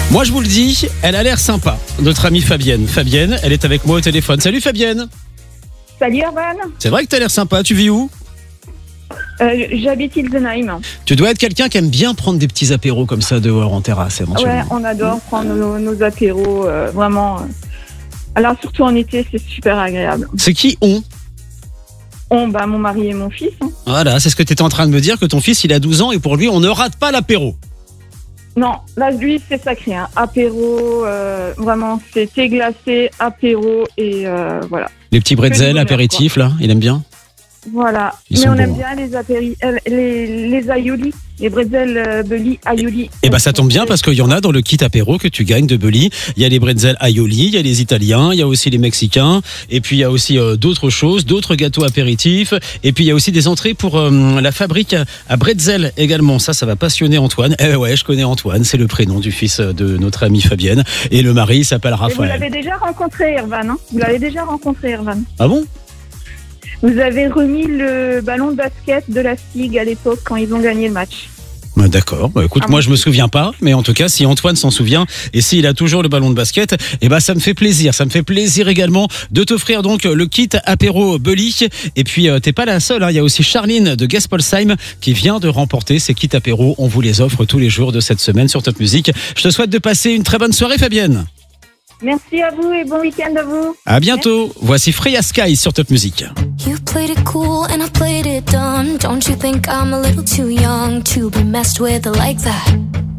Moi je vous le dis, elle a l'air sympa, notre amie Fabienne. Fabienne, elle est avec moi au téléphone. Salut Fabienne. Salut Erwan. C'est vrai que t'as l'air sympa, tu vis où ? J'habite Ilsenheim. Tu dois être quelqu'un qui aime bien prendre des petits apéros comme ça dehors en terrasse éventuellement. Ouais, on adore prendre nos apéros, vraiment. Alors surtout en été, c'est super agréable. C'est qui on ? Mon mari et mon fils. Voilà, c'est ce que tu étais en train de me dire, que ton fils il a 12 ans et pour lui on ne rate pas l'apéro. Non, là lui c'est sacré, hein. Apéro, vraiment c'est thé glacé, apéro et voilà. Les petits bretzels, apéritifs là, il aime bien ? Voilà, Ils mais sont on aime bons. bien les aioli, les bretzels Belly aioli. Et ça tombe bien parce qu'il y en a dans le kit apéro que tu gagnes de Belly. Il y a les bretzels aioli, il y a les italiens, il y a aussi les mexicains, et puis il y a aussi d'autres choses, d'autres gâteaux apéritifs, et puis il y a aussi des entrées pour la fabrique à bretzel également. Ça va passionner Antoine. Ouais, je connais Antoine, c'est le prénom du fils de notre amie Fabienne, et le mari il s'appelle Et vous Raphaël. l'avez déjà rencontré Erwan, hein. Vous l'avez déjà rencontré Erwan. Ah bon ? Vous avez remis le ballon de basket de la STIG à l'époque quand ils ont gagné le match. D'accord, écoute, moi je me souviens pas, mais en tout cas si Antoine s'en souvient et s'il a toujours le ballon de basket, ça me fait plaisir. Ça me fait plaisir également de t'offrir donc le kit apéro Belly. Et puis t'es pas la seule, hein. Il y a aussi Charline de Gaspolsheim qui vient de remporter ces kits apéro. On vous les offre tous les jours de cette semaine sur Top Music. Je te souhaite de passer une très bonne soirée Fabienne. Merci à vous et bon week-end à vous. À bientôt. Voici Freya Sky sur Top Music. You played it cool and I played it dumb. Don't you think I'm a little too young to be messed with like that?